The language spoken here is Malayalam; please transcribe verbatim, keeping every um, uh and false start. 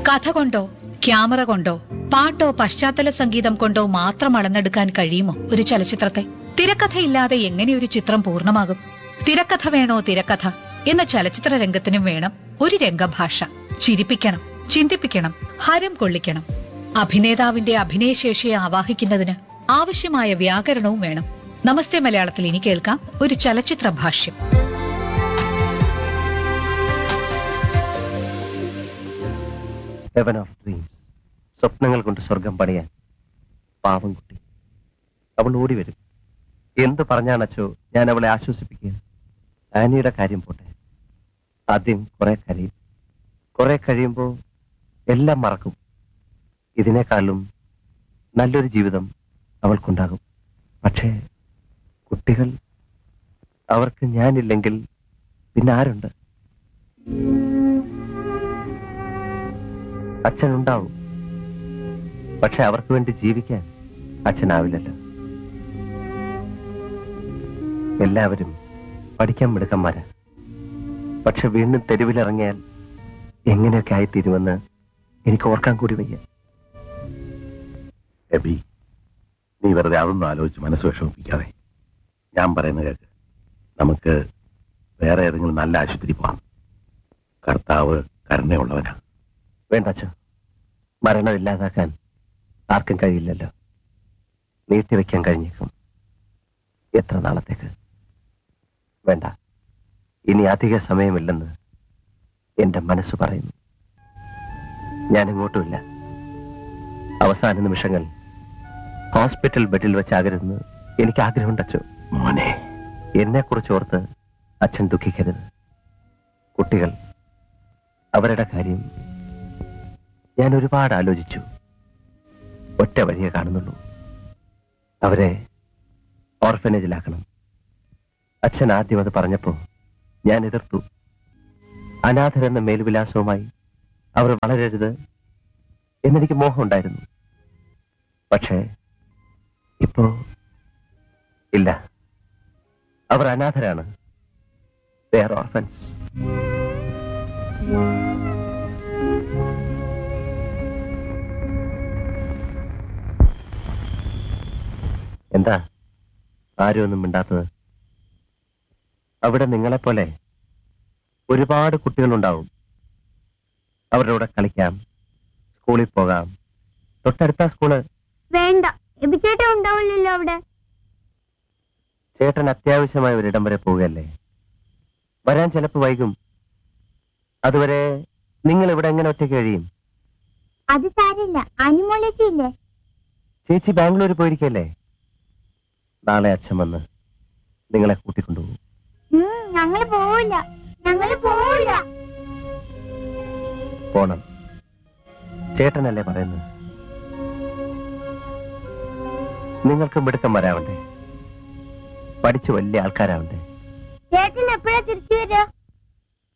കഥ കൊണ്ടോ ക്യാമറ കൊണ്ടോ പാട്ടോ പശ്ചാത്തല സംഗീതം കൊണ്ടോ മാത്രം അളന്നെടുക്കാൻ കഴിയുമോ ഒരു ചലച്ചിത്രത്തെ? തിരക്കഥയില്ലാതെ എങ്ങനെ ഒരു ചിത്രം പൂർണ്ണമാകും? തിരക്കഥ വേണോ തിരക്കഥ എന്ന ചലച്ചിത്ര രംഗത്തിനും വേണം ഒരു രംഗഭാഷ. ചിരിപ്പിക്കണം, ചിന്തിപ്പിക്കണം, ഹരം കൊള്ളിക്കണം. അഭിനേതാവിന്റെ അഭിനയശേഷിയെ ആവാഹിക്കുന്നതിന് ആവശ്യമായ വ്യാകരണവും വേണം. നമസ്തേ മലയാളത്തിൽ ഇനി കേൾക്കാം ഒരു ചലച്ചിത്ര ഭാഷ്യം. ഹെവൻ ഓഫ് ഡ്രീംസ്, സ്വപ്നങ്ങൾ കൊണ്ട് സ്വർഗം പണിയാൻ പാവം കുട്ടി. അവൾ ഓടി വരും. എന്ത് പറഞ്ഞാണച്ചോ ഞാൻ അവളെ ആശ്വസിപ്പിക്കുക? ആനിയുടെ കാര്യം പോട്ടെ, ആദ്യം കുറെ കരയും. കുറെ കഴിയുമ്പോൾ എല്ലാം മറക്കും. ഇതിനേക്കാളും നല്ലൊരു ജീവിതം അവൾക്കുണ്ടാകും. പക്ഷേ കുട്ടികൾ, അവർക്ക് ഞാനില്ലെങ്കിൽ പിന്നെ ആരുണ്ട്? അച്ഛനുണ്ടാവും, പക്ഷെ അവർക്ക് വേണ്ടി ജീവിക്കാൻ അച്ഛനാവില്ലല്ലോ. എല്ലാവരും പഠിക്കാൻ മിടുക്കന്മാരാ. പക്ഷെ വീണ്ടും തെരുവിലിറങ്ങിയാൽ എങ്ങനെയൊക്കെ ആയിത്തീരുമെന്ന് എനിക്ക് ഓർക്കാൻ കൂടി വയ്യ. എബി, നീ വെറുതെ അതൊന്നും ആലോചിച്ച് മനസ്സ് വിഷമിപ്പിക്കാതെ ഞാൻ പറയുന്ന കേൾക്ക്. നമുക്ക് വേറെ ഏതെങ്കിലും നല്ല ആശുപത്രി പോവാം. കർത്താവ് കരുണയുള്ളവനാ. വേണ്ട അച്ഛോ, മരണം ഇല്ലാതാക്കാൻ ആർക്കും കഴിയില്ലല്ലോ. നീട്ടിവെക്കാൻ കഴിഞ്ഞേക്കും. എത്ര നാളത്തേക്ക്? വേണ്ട, ഇനി അധിക സമയമില്ലെന്ന് എന്റെ മനസ്സ് പറയുന്നു. ഞാൻ ഇങ്ങോട്ടുമില്ല. അവസാന നിമിഷങ്ങൾ ഹോസ്പിറ്റൽ ബെഡിൽ വെച്ചാകരുതെന്ന് എനിക്ക് ആഗ്രഹമുണ്ട് അച്ഛോ. മോനെ, എന്നെ കുറിച്ച് ഓർത്ത് അച്ഛൻ ദുഃഖിക്കരുത്. കുട്ടികൾ, അവരുടെ കാര്യം ഞാൻ ഒരുപാട് ആലോചിച്ചു. ഒറ്റ വഴിയെ കാണുന്നുള്ളൂ, അവരെ ഓർഫനേജിലാക്കണം. അച്ഛൻ ആദ്യം അത് പറഞ്ഞപ്പോ ഞാൻ എതിർത്തു. അനാഥരെന്ന മേൽവിലാസവുമായി അവർ വളരരുത് എന്നെനിക്ക് മോഹമുണ്ടായിരുന്നു. പക്ഷേ ഇപ്പോ ഇല്ല, അവർ അനാഥരാണ്. They are orphans. എന്താ ആരും ഒന്നും മിണ്ടാത്തത്? അവിടെ നിങ്ങളെപ്പോലെ ഒരുപാട് കുട്ടികളുണ്ടാവും. അവരുടെ കൂടെ കളിക്കാം, സ്കൂളിൽ പോകാം. തൊട്ടടുത്ത സ്കൂള്. വേണ്ട, ചേട്ടൻ ഉണ്ടാവില്ലല്ലോ അവിടെ. ചേട്ടൻ അത്യാവശ്യമായ ഒരിടം വരെ പോവുകയല്ലേ? വരാൻ ചിലപ്പോൾ വൈകും. അതുവരെ നിങ്ങൾ ഇവിടെ എങ്ങനെ ഒറ്റയ്ക്ക് കഴിയും? അത് സാരില്ല, അനിമോളേച്ചില്ലേ? ചേച്ചി ബാംഗ്ലൂർ പോയിരിക്കല്ലേ? നാളെ അച്ഛൻ വന്ന് നിങ്ങളെ കൂട്ടിക്കൊണ്ടുപോകും. ഞങ്ങള് പോവില്ല, ഞങ്ങള് പോവില്ല. പോണം, ചേട്ടനല്ലേ പറയുന്നത്. നിങ്ങൾക്ക് മിടുക്കന്മാരാവണ്ടേ, പഠിച്ചു വലിയ ആൾക്കാരാവണ്ടേ. ചേട്ടൻ എപ്പോഴാ തിരിച്ചു വരിക?